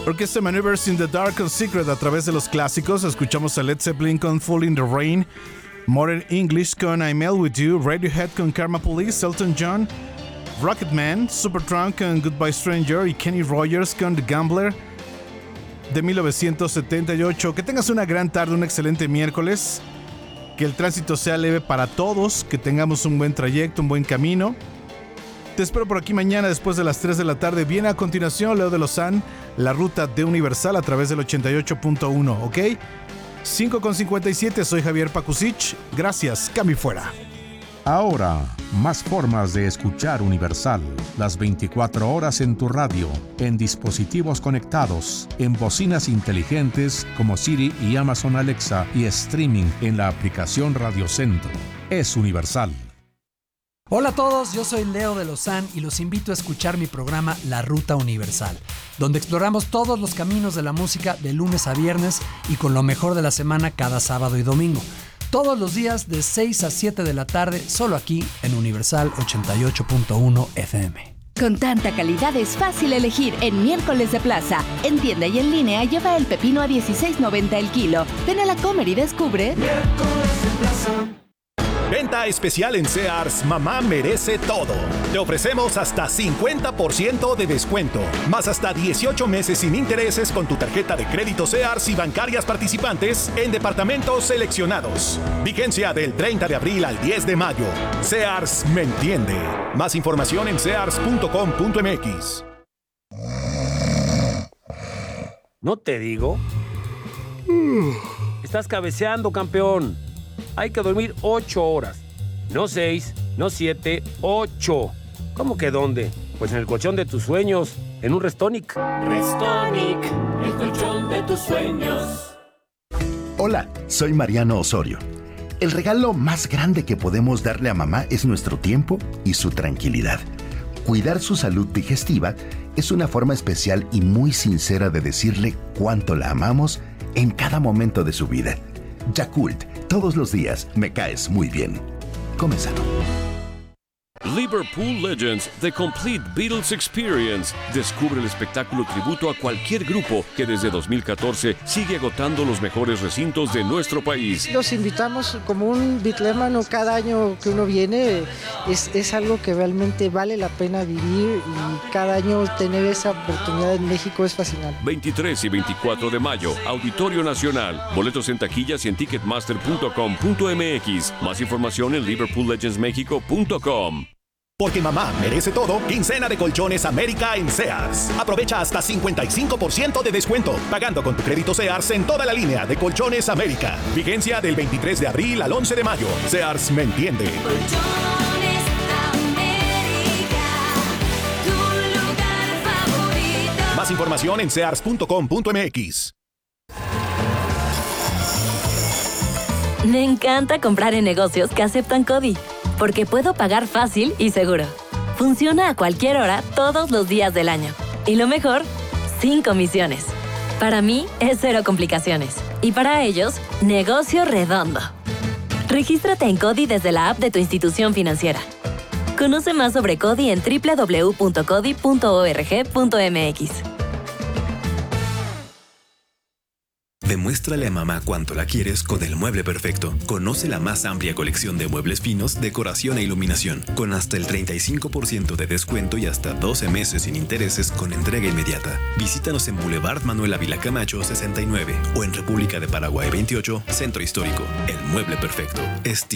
Orquesta Maneuvers in the Dark and Secret a través de los clásicos. Escuchamos a Led Zeppelin con Fall in the Rain, Modern English con I'm Mel With You, Radiohead con Karma Police, Elton John, Rocketman, Supertramp con Goodbye Stranger y Kenny Rogers con The Gambler de 1978. Que tengas una gran tarde, un excelente miércoles, que el tránsito sea leve para todos, que tengamos un buen trayecto, un buen camino. Te espero por aquí mañana después de las 3 de la tarde. Viene a continuación Leo de Lozán, la ruta de Universal a través del 88.1, ¿ok? 5:57, soy Javier Pakusich. Gracias, cambio fuera. Ahora, más formas de escuchar Universal. Las 24 horas en tu radio, en dispositivos conectados, en bocinas inteligentes como Siri y Amazon Alexa y streaming en la aplicación Radio Centro. Es Universal. Hola a todos, yo soy Leo de Lozán y los invito a escuchar mi programa La Ruta Universal, donde exploramos todos los caminos de la música de lunes a viernes y con lo mejor de la semana cada sábado y domingo. Todos los días de 6 a 7 de la tarde, solo aquí en Universal 88.1 FM. Con tanta calidad es fácil elegir en Miércoles de Plaza. En tienda y en línea lleva el pepino a $16.90 el kilo. Ven a la Comer y descubre Miércoles de Plaza. Venta especial en Sears, mamá merece todo. Te ofrecemos hasta 50% de descuento, más hasta 18 meses sin intereses con tu tarjeta de crédito Sears y bancarias participantes en departamentos seleccionados. Vigencia del 30 de abril al 10 de mayo. Sears me entiende. Más información en sears.com.mx. ¿No te digo? Estás cabeceando, campeón. Hay que dormir 8 horas. No 6, no 7, 8. ¿Cómo que dónde? Pues en el colchón de tus sueños, en un Restonic. Restonic, el colchón de tus sueños. Hola, soy Mariano Osorio. El regalo más grande que podemos darle a mamá es nuestro tiempo y su tranquilidad. Cuidar su salud digestiva es una forma especial y muy sincera de decirle cuánto la amamos en cada momento de su vida. Yakult, todos los días me caes muy bien. Come sano. Liverpool Legends, The Complete Beatles Experience. Descubre el espectáculo tributo a cualquier grupo que desde 2014 sigue agotando los mejores recintos de nuestro país. Los invitamos como un bitlémano cada año que uno viene. Es algo que realmente vale la pena vivir y cada año tener esa oportunidad en México es fascinante. 23 y 24 de mayo, Auditorio Nacional. Boletos en taquillas y en ticketmaster.com.mx. Más información en liverpoollegendsmexico.com. Porque mamá merece todo, quincena de Colchones América en Sears. Aprovecha hasta 55% de descuento, pagando con tu crédito Sears en toda la línea de Colchones América. Vigencia del 23 de abril al 11 de mayo. Sears me entiende. Colchones América, tu lugar favorito. Más información en sears.com.mx. Me encanta comprar en negocios que aceptan CODI, porque puedo pagar fácil y seguro. Funciona a cualquier hora, todos los días del año. Y lo mejor, sin comisiones. Para mí, es cero complicaciones. Y para ellos, negocio redondo. Regístrate en CODI desde la app de tu institución financiera. Conoce más sobre CODI en www.codi.org.mx. Demuéstrale a mamá cuánto la quieres con el mueble perfecto. Conoce la más amplia colección de muebles finos, decoración e iluminación, con hasta el 35% de descuento y hasta 12 meses sin intereses con entrega inmediata. Visítanos en Boulevard Manuel Ávila Camacho 69 o en República de Paraguay 28, Centro Histórico. El mueble perfecto.